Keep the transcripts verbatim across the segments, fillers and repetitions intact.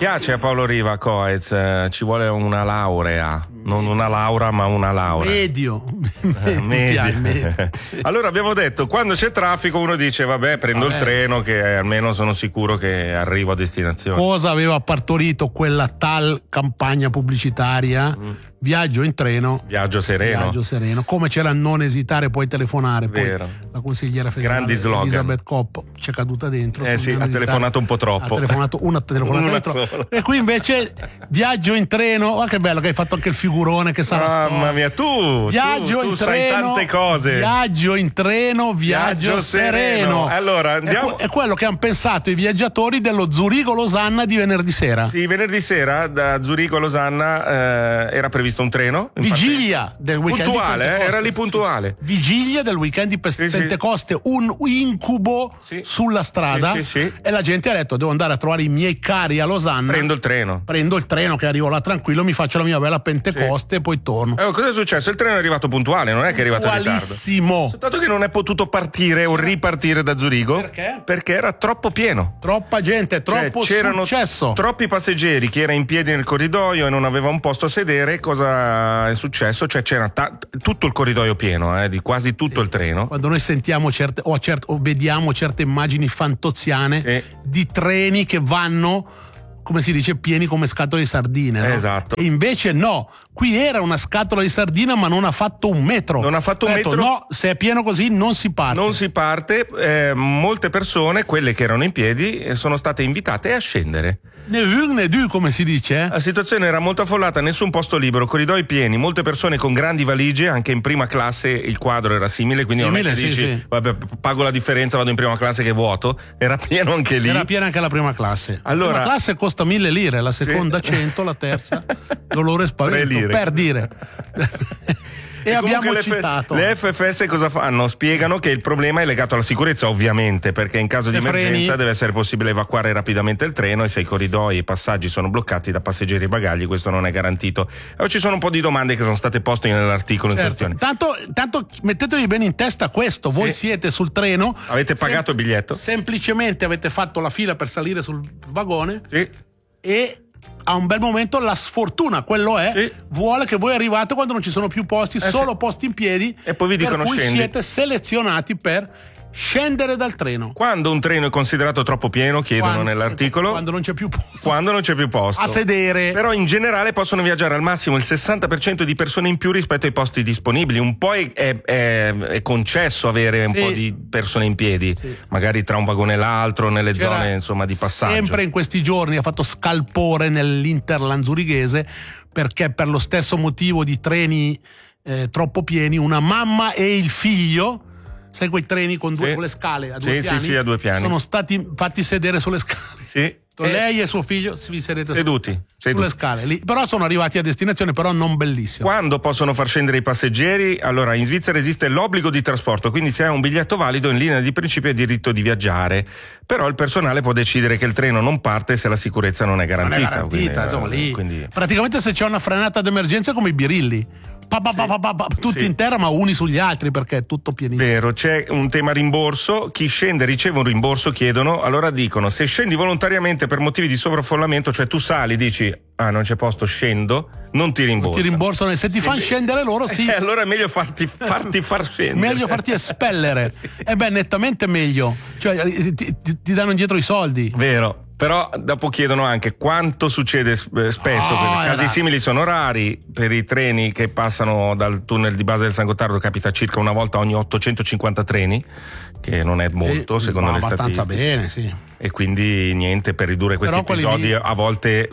piace a Paolo Riva Coez, eh, ci vuole una laurea, non una laurea ma una laurea. Medio. Eh, medio. medio. Allora abbiamo detto, quando c'è traffico uno dice vabbè prendo vabbè. il treno che almeno sono sicuro che arrivo a destinazione. Cosa aveva partorito quella tal campagna pubblicitaria? Mm. Viaggio in treno, viaggio sereno. Viaggio sereno. Come c'era non esitare, poi telefonare. Vero. Poi la consigliera federale grandi slogan. Elisabeth Kopp ci è caduta dentro. Eh sì, ha telefonato un po' troppo. Ha telefonato una telefonata una dentro. sola. E qui invece viaggio in treno. Oh, che bello che hai fatto anche il figurone che sarà. Mamma mia, tu, viaggio tu, in tu treno, sai tante cose. Viaggio in treno, viaggio, viaggio sereno. sereno. Allora andiamo. È, è quello che hanno pensato i viaggiatori dello Zurigo-Losanna di venerdì sera. Sì, venerdì sera da Zurigo a Losanna eh, era previsto un treno. Vigilia del weekend puntuale, di Pentecoste. Eh, era lì puntuale. Sì. Vigilia del weekend di Pe- sì, Pentecoste, sì. Un incubo sì. sulla strada. Sì, sì, sì. E la gente ha detto: devo andare a trovare i miei cari a Losanna. Prendo il treno. Prendo il treno che arrivo là tranquillo, mi faccio la mia bella Pentecoste sì. e poi torno. Eh, cosa è successo? Il treno è arrivato puntuale, non è che è arrivato in ritardo. Puntualissimo. Soltanto che non è potuto partire o ripartire da Zurigo. Perché? Perché era troppo pieno. Troppa gente, troppo cioè, c'erano successo. Troppi passeggeri, chi era in piedi nel corridoio e non aveva un posto a sedere. Cosa è successo? Cioè c'era ta- tutto il corridoio pieno, eh, di quasi tutto sì. il treno. Quando noi sentiamo certe o, cert- o vediamo certe immagini fantoziane sì. di treni che vanno, come si dice, pieni come scatole di sardine, no? Esatto. E invece no, qui era una scatola di sardina ma non ha fatto un metro. Non ha fatto un detto, metro. No, se è pieno così non si parte. Non si parte, eh, molte persone, quelle che erano in piedi, sono state invitate a scendere. Ne vu ne du, come si dice. Eh? La situazione era molto affollata, nessun posto libero, corridoi pieni, molte persone con grandi valigie, anche in prima classe il quadro era simile, quindi simile, non è che sì, dici sì. vabbè, pago la differenza, vado in prima classe che è vuoto, era pieno anche lì. Era piena anche la prima classe. Allora, la prima classe costa mille lire, la seconda sì. cento, la terza dolore e spavento, per dire. E, e abbiamo le citato F- le F F S cosa fanno? Spiegano che il problema è legato alla sicurezza, ovviamente, perché in caso se di emergenza freni... deve essere possibile evacuare rapidamente il treno e se i corridoi e i passaggi sono bloccati da passeggeri e bagagli questo non è garantito. Allora, ci sono un po' di domande che sono state poste nell'articolo certo. in questione. Tanto, tanto mettetevi bene in testa questo, voi sì. siete sul treno, avete pagato sem- il biglietto? Semplicemente avete fatto la fila per salire sul vagone sì. e a un bel momento la sfortuna, quello è, sì. vuole che voi arrivate quando non ci sono più posti, eh solo sì. posti in piedi, e poi vi dicono per cui scendi. siete selezionati per scendere dal treno. Quando un treno è considerato troppo pieno, chiedono quando, nell'articolo, quando non c'è più posto. Quando non c'è più posto. A sedere. Però in generale possono viaggiare al massimo il sessanta per cento di persone in più rispetto ai posti disponibili. Un po' è, è, è concesso avere un sì. po' di persone in piedi, sì. magari tra un vagone e l'altro, nelle C'era zone insomma di passaggio. Sempre in questi giorni ha fatto scalpore nell'Interland zurighese perché per lo stesso motivo di treni eh, troppo pieni una mamma e il figlio, sai quei treni con, due, sì. con le scale a due sì, piani? Sì, sì, a due piani. Sono stati fatti sedere sulle scale. Sì. Lei e suo figlio vi sedete seduti, su, seduti sulle scale lì. Però sono arrivati a destinazione, però non bellissimo. Quando possono far scendere i passeggeri? Allora, in Svizzera esiste l'obbligo di trasporto, quindi se hai un biglietto valido in linea di principio hai diritto di viaggiare. Però il personale può decidere che il treno non parte se la sicurezza non è garantita. Non è garantita, quindi, insomma, lì. Quindi... Praticamente se c'è una frenata d'emergenza come i birilli. Pa, pa, pa, pa, pa, tutti sì. in terra ma uni sugli altri perché è tutto pienissimo. Vero, c'è un tema rimborso, chi scende riceve un rimborso, chiedono, allora dicono se scendi volontariamente per motivi di sovraffollamento, cioè tu sali, dici ah non c'è posto, scendo, non ti rimborsano. Non ti rimborsano, se ti sì, fanno scendere loro sì. Eh, allora è meglio farti, farti far scendere. Meglio farti espellere. sì. E beh, nettamente meglio, cioè ti, ti, ti danno indietro i soldi. Vero. Però dopo chiedono anche quanto succede spesso, oh, casi era. simili sono rari, per i treni che passano dal tunnel di base del San Gottardo capita circa una volta ogni ottocentocinquanta treni, che non è molto e, secondo le statistiche. Abbastanza bene, sì. E quindi niente, per ridurre questi Però episodi lì... a volte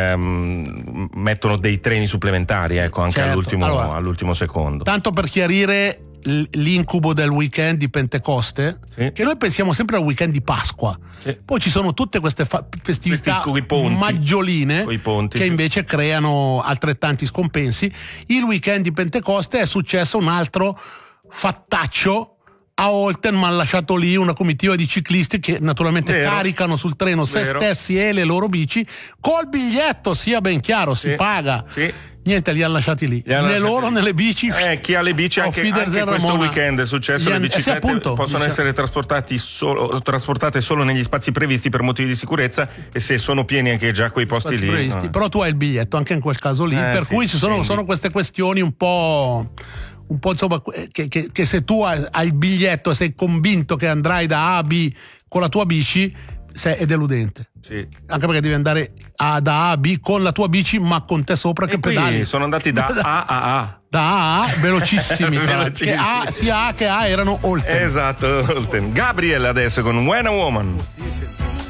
ehm, mettono dei treni supplementari, ecco, anche certo. all'ultimo, allora, all'ultimo secondo. Tanto per chiarire l'incubo del weekend di Pentecoste, sì. che noi pensiamo sempre al weekend di Pasqua, sì. poi ci sono tutte queste fa- festività ponti, maggioline ponti, che sì. invece creano altrettanti scompensi. Il weekend di Pentecoste è successo un altro fattaccio a Olten, ma ha lasciato lì una comitiva di ciclisti che naturalmente Vero. caricano sul treno se Vero. stessi e le loro bici col biglietto, sia ben chiaro, si sì. paga. Sì. Niente, li hanno lasciati lì. Hanno né lasciati loro lì. Né le bici. Eh, chi ha le bici anche, anche questo weekend è successo. Le biciclette eh sì, appunto, possono diciamo. essere trasportati solo, trasportate solo negli spazi previsti per motivi di sicurezza, e se sono pieni anche già quei posti spazi lì. No. Però tu hai il biglietto anche in quel caso lì, eh, per sì, cui ci sono, sono queste questioni un po'. Un po' insomma, che, che, che se tu hai, hai il biglietto e sei convinto che andrai da A a B con la tua bici, sei, è deludente. Sì. Anche perché devi andare a, da A a B con la tua bici, ma con te sopra e che pedali. Sono andati da A a A. Da A a A, velocissimi. velocissimi. Che A, sia A che A erano Holten. Esatto, Holten. Gabriel adesso con When a Woman.